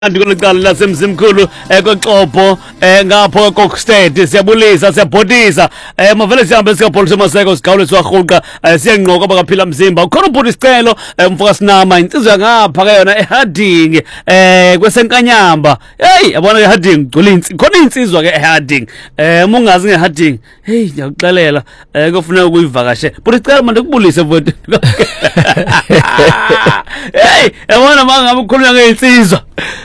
Andikulicala lasemzimkhulu koXhobo ngapho koKstedi siyabulisa siyabhodisa mavele sihambe sikaPaul Maseko sigawule siwarhuqa siyengqoka bakaphila mzimba ukhona ubhuti isicelo mfoka sinama insizwa ngapha ke yona eHarding kwesenkanyamba hey yabona eHarding gcolinsi khona insizwa ke eHarding mungazi ngeHarding hey ngiyakuxelela kufanele ukuyivakashe bhuti isicelo manje kubulise mfowethu hey yabona mangabe ukhuluma ngeinsizwa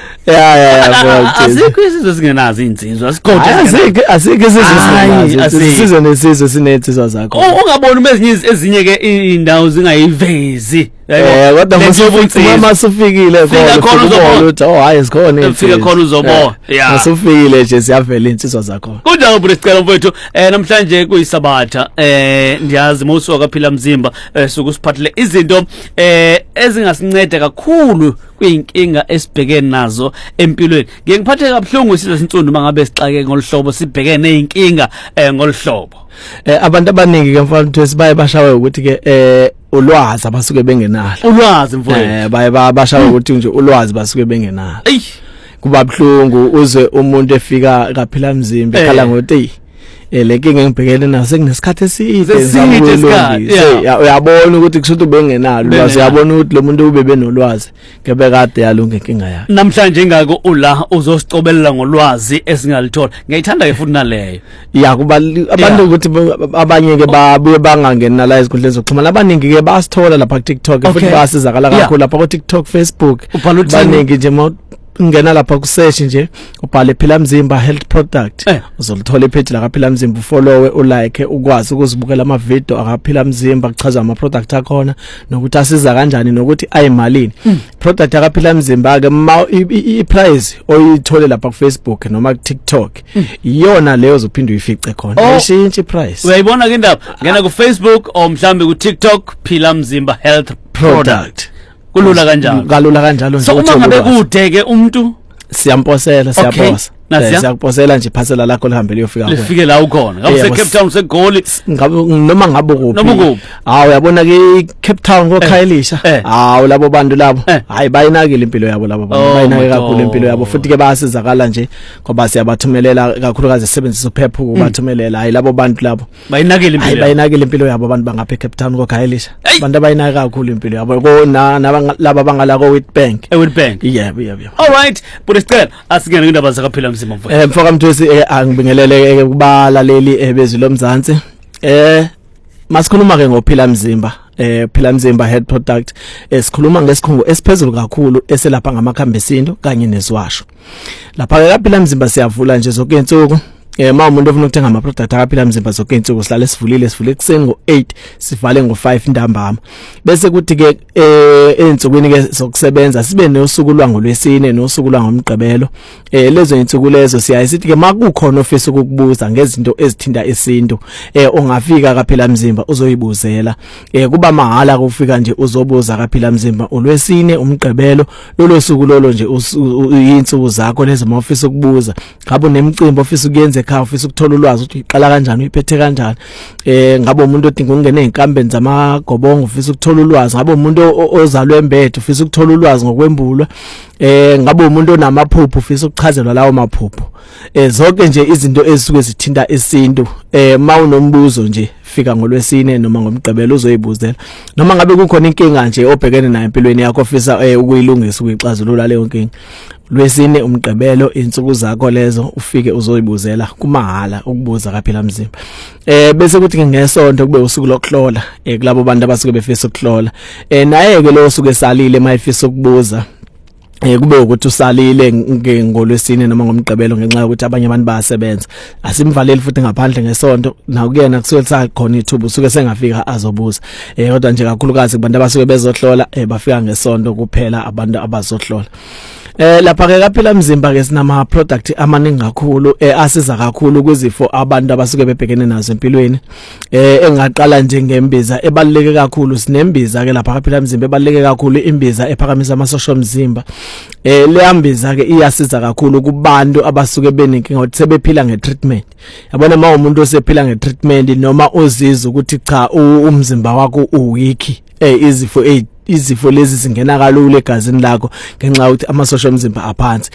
asikho isizwe singenazo insizwa sikhothe asikho isizwe nesizwe sinezinsizwa zakho ungaboni ezinye ke indawo zingayivezi kodwa masufikile khona uthi hayi sikhona ufike khona uzobona masufikile nje siyavela insizwa zakho kunjalo bhuti sicela mfowethu namhlanje kuyisabatha ndiyazi mawusuka phila mzimba sokusiphathele izinto ezingasinceda kakhulu kuyinkinga esibhekene nazo empilweni ngiyengiphathe kabuhlungu isizwe sinsundu mangabe sixake ngolhlobo sibhekene nezinkinga ngolhlobo abantu abaningi ke mfowethu sibaye bashawe ukuthi ke ulwazi abasuke bengenalo ulwazi mfowethu baye bashawe ukuthi nje ulwazi basuke bengenalo kuba buhlungu uzwe umuntu efika kaphila mzimba ekhala ngothi lenkinga engibhekene nayo sekunesikhathi eside uyabona ukuthi kusho ukuthi bengenalo ulwazi uyabona ukuthi lo muntu ube benolwazi ngebe kade yalunga inkinga yakhe namhlanje ngako ula uzosicobelela ngolwazi esingalithola ngiyithanda ke futhi naleyo kuba abantu ukuthi abanye ke babuye bangangena la izinkundleni zokuxhumana abaningi ke basithola lapha ku TikTok futhi basizakala kakhulu lapha ku TikTok Facebook baningi nje ngena lapha ku search nje ubhale phila mzimba health product uzolithola ipage la kaphila mzimba ufollowe ulike ukwazi ukuzibukela ama video akaphila mzimba kuchaza ama product akhona nokuthi asiza kanjani nokuthi ayimalini product akaphila mzimba ke i-price oyithole lapha ku Facebook noma ku TikTok iyona leyo uzophinda uyifice khona ishintshe price uyayibona ke indaba ngena ku Facebook o mhlambe ku TikTok phila mzimba health product kulula kanjalo nje so uma ngabe kude ke umuntu siyamposela siyakuposela nje phasela lakho lihambe liyofika kuwe lifike la ukhona ngabe se Cape Town seGoli noma ngabe kuphi uyabona ke Cape Town ngoKhayelitsha labo bantu labo hayi bayinakile impilo yabo labo bantu bayinake kakhulu impilo yabo futhi ke bayasizakala nje ngoba siyabathumelela kakhulukazi isebenzisa uphepha ukubathumelela hayi labo bantu labo bayinakile impilo yabo abantu bangapha Cape Town ngoKhayelitsha abantu bayinake kakhulu impilo yabo laba bangala ko Witbank yebo all right but isicela asingene indaba zakaphila mzimba mfoka mthwesi angibingelele kubalaleli bezilo mzansi masikhuluma ke ngophila mzimba phila mzimba head product sikhuluma ngesikhungo esiphezulu kakhulu eselapha ngamakhambi esintu kanye neswasho lapha ke kaphila mzimba siyavula nje zonke insuku umuntu ofuna ukuthenga ama product akaphila mzimba zonke insuku sihlale sivule ekseni ngo8 sivale ngo5 ntambama bese kuthi ke ensukwini ke zokusebenza sibe nosuku lwangolwesine nosuku lwangomgqibelo lezo insuku lezo siyayisithi ke makukhona ofisa ukukubuza ngezinto ezithinta isintu ongafika kaphila mzimba uzoyibuzela kuba mahala ukufika nje uzobuza kaphila mzimba ulwesine umgqibelo lolo suku lolo nje insuku zakho lezo mawufisa ukubuza ngabe nemicimbi ofisa ukuyenza ekhaya ofisa ukuthola ulwazi ukuthi iqala kanjani uyiphethe kanjani ngabe umuntu odinga ukungena ezinkambeni zamagobongo ofisa ukuthola ulwazi ngabe umuntu ozalwe embethe ufisa ukuthola ulwazi ngokwembulwa ngabe umuntu onamaphupho ufisa ukuchazelwa lawo maphupho zonke nje izinto ezisuke zithinta isintu mawunombuzo nje fika ngolwesine noma ngomgqibelo uzoyibuzela noma ngabe kukhona inkinga nje obhekene nayo empilweni yakho ofisa ukuyilungisa ukuyixazulula leyo nkinga lwesine umgqibelo insuku zakho lezo ufike uzoyibuzela kumahala ukubuza kaphila mzimba bese kuthi ngesonto kube usuku lokuhlola kulabo bantu abasuke befisa ukuhlola naye ke lo suke salile mayifisa ukubuza kube ukuthi usalile ngolwesine noma ngomgqibelo ngenxa yokuthi abanye abantu bayasebenza asimvaleli futhi ngaphandle ngesonto na kuyena kusuke lisakhona ithuba usuke sengafika azobuza kodwa nje kakhulukazi kubantu abasuke bezohlola bafika ngesonto kuphela abantu abazohlola lapha ke kaphila mzimba ke sinama product amaningi kakhulu asiza kakhulu kwizifo abantu abasuke bebhekene nazo empilweni engaqala nje ngembiza ebaluleke kakhulu sinembiza ke lapha kaphila mzimba ebaluleke kakhulu imbiza ephakamisa amasosha omzimba leyambiza ke iyasiza kakhulu kubantu abasuke benenkinga ukuthi sebephila ngetreatment yabona umuntu osephila ngetreatment noma uzizwa ukuthi cha umzimba wakho uweak izifo izifo lezi zingena kalula egazini lakho ngenxa yokuthi amasosha omzimba aphansi